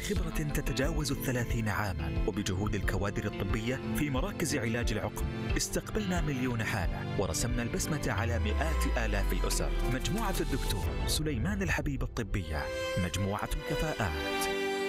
بخبرة تتجاوز 30 عاما وبجهود الكوادر الطبية في مراكز علاج العقم استقبلنا مليون حالة ورسمنا البسمة على مئات آلاف الأسر. مجموعة الدكتور سليمان الحبيب الطبية، مجموعة كفاءات.